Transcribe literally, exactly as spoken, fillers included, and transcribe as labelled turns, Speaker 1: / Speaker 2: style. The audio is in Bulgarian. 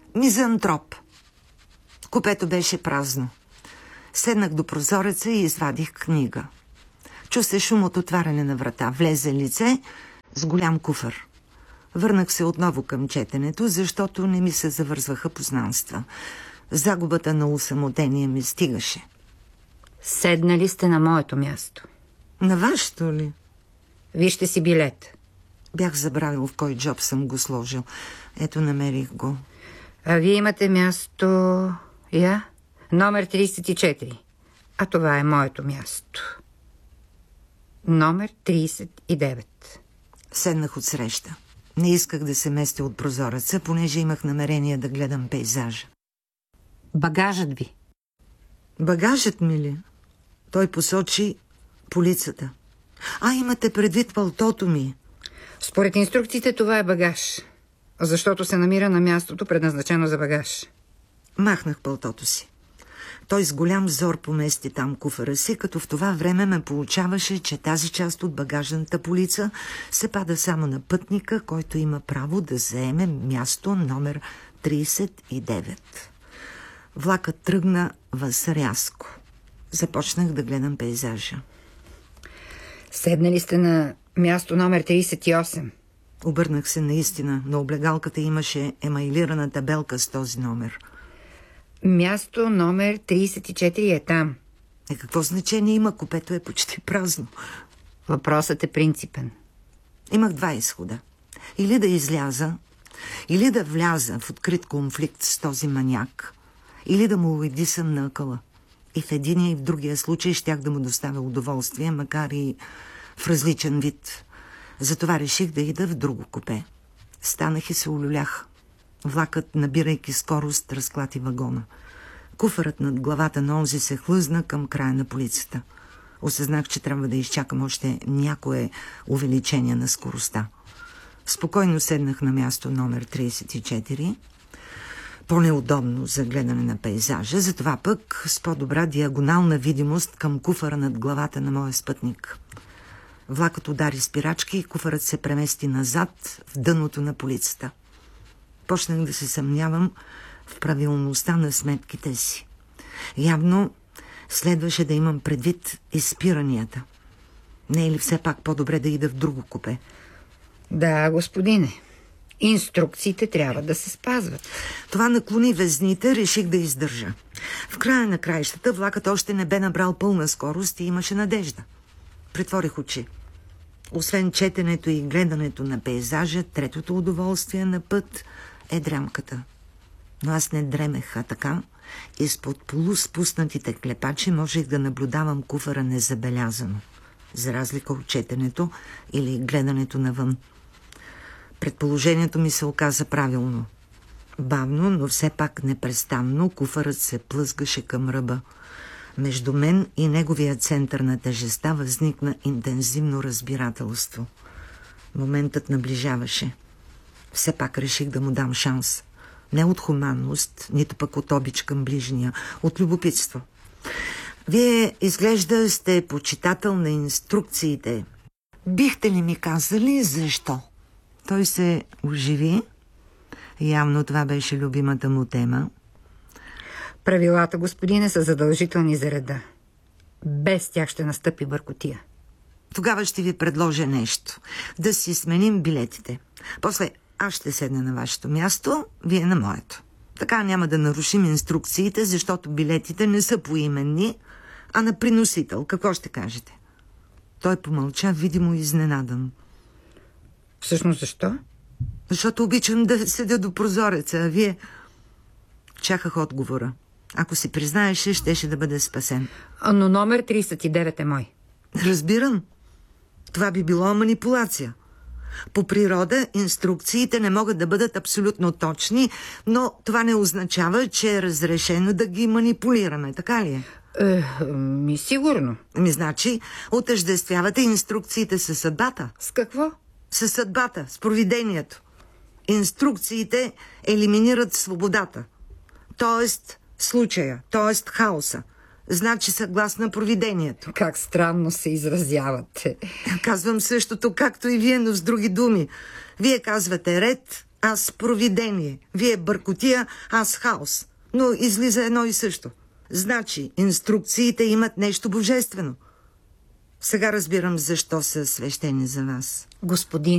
Speaker 1: Мизантроп. Купето беше празно. Седнах до прозореца и извадих книга. Чу се шум от отваряне на врата. Влезе лице с голям куфър. Върнах се отново към четенето, защото не ми се завързваха познанства. Загубата на усамотение ми стигаше.
Speaker 2: Седнали сте на моето място.
Speaker 1: На вашето ли?
Speaker 2: Вижте си билет.
Speaker 1: Бях забравил в кой джоб съм го сложил. Ето, намерих го.
Speaker 2: А вие имате място... Я? Номер тридесет и четири. А това е моето място. Номер тридесет и девет.
Speaker 1: Седнах отсреща. Не исках да се местя от прозореца, понеже имах намерение да гледам пейзажа.
Speaker 2: Багажът ви.
Speaker 1: Багажът ми ли? Той посочи полицата. А, имате предвид палтото ми.
Speaker 2: Според инструкциите това е багаж, защото се намира на мястото, предназначено за багаж.
Speaker 1: Махнах палтото си. Той с голям зор помести там куфара си, като в това време ме получаваше, че тази част от багажната полица се пада само на пътника, който има право да заеме място номер тридесет и девет. Влакът тръгна възрязко. Започнах да гледам пейзажа.
Speaker 2: Седнали сте на място номер тридесет и осем.
Speaker 1: Обърнах се наистина. На облегалката имаше емайлирана табелка с този номер.
Speaker 2: Място номер тридесет и четири е там.
Speaker 1: Е, какво значение има? Купето е почти празно.
Speaker 2: Въпросът е принципен.
Speaker 1: Имах два изхода. Или да изляза, или да вляза в открит конфликт с този маняк, или да му уедисам на акъла. И в единия и в другия случай щях да му доставя удоволствие, макар и в различен вид. Затова реших да ида в друго купе. Станах и се улюлях. Влакът, набирайки скорост, разклати вагона. Куфарът над главата на онзи се хлъзна към края на полицата. Осъзнах, че трябва да изчакам още някое увеличение на скоростта. Спокойно седнах на място номер тридесет и четири. По-неудобно за гледане на пейзажа, затова пък с по-добра диагонална видимост към куфара над главата на моя спътник. Влакът удари спирачки и куфарът се премести назад в дъното на полицата. Почнах да се съмнявам в правилността на сметките си. Явно следваше да имам предвид изпиранията. Не е ли все пак по-добре да ида в друго купе?
Speaker 2: Да, господине. Инструкциите трябва да се спазват.
Speaker 1: Това наклони везните, реших да издържа. В края на краищата влакът още не бе набрал пълна скорост и имаше надежда. Притворих очи. Освен четенето и гледането на пейзажа, третото удоволствие на път е дрямката. Но аз не дремех, а така, изпод полуспуснатите клепачи можех да наблюдавам куфара незабелязано, за разлика от четенето или гледането навън. Предположението ми се оказа правилно. Бавно, но все пак непрестанно, куфарът се плъзгаше към ръба. Между мен и неговия център на тежестта възникна интензивно разбирателство. Моментът наближаваше. Все пак реших да му дам шанс. Не от хуманност, нито пък от обич към ближния, от любопитство. Вие, изглежда, сте почитател на инструкциите. Бихте ли ми казали защо? Той се оживи. Явно това беше любимата му тема.
Speaker 2: Правилата, господине, са задължителни за реда. Без тях ще настъпи бъркотия.
Speaker 1: Тогава ще ви предложа нещо. Да си сменим билетите. После аз ще седна на вашето място, вие на моето. Така няма да нарушим инструкциите, защото билетите не са поименни, а на приносител. Какво ще кажете? Той помълча, видимо изненадан.
Speaker 2: Всъщност защо?
Speaker 1: Защото обичам да седя до прозореца, а вие... Чаках отговора. Ако си признаеше, щеше да бъде спасен.
Speaker 2: Но номер тридесет и девет е мой.
Speaker 1: Разбирам. Това би било манипулация. По природа инструкциите не могат да бъдат абсолютно точни, но това не означава, че е разрешено да ги манипулираме, така ли е?
Speaker 2: Е, ми сигурно.
Speaker 1: Ми значи, отъждествявате инструкциите със съдбата.
Speaker 2: С какво?
Speaker 1: Със съдбата, с провидението. Инструкциите елиминират свободата. Тоест случая, т.е. хаоса. Значи съгласна провидението.
Speaker 2: Как странно се изразявате.
Speaker 1: Казвам същото, както и вие, но с други думи. Вие казвате ред, Аз провидение, вие бъркотия, аз хаос. Но излиза едно и също. Значи, инструкциите имат нещо божествено. Сега разбирам защо са свещени за вас.
Speaker 2: Господин